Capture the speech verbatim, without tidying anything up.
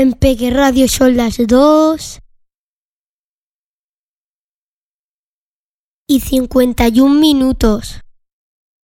En Peque Radio son las dos y cincuenta y un minutos.